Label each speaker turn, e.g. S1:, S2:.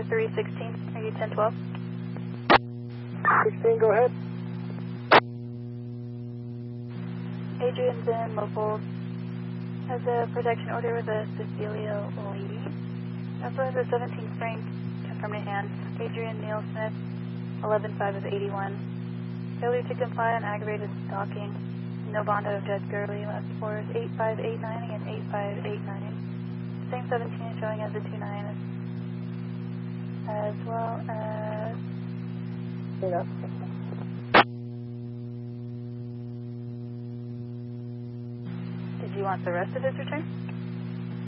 S1: 316, are you 1012?
S2: 16, go ahead.
S1: Adrian's in local. Has a protection order with a Cecilio lady. Also has a 17 Spring confirmed in hand. Adrian Neil Smith, 11-5 of 81. Failure to comply on aggravated stalking. No bond of Judge Gurley. Last four is 8589 and 8589. Same 17 is showing as a 29 as well as.
S2: Yeah.
S1: Did you want the rest of his return?